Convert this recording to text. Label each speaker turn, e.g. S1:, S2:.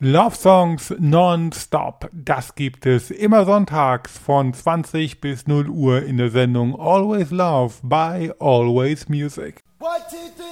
S1: Love Songs non-stop. Das gibt es immer sonntags von 20 bis 0 Uhr in der Sendung Always Love by Always Music.
S2: 1, 2, 3.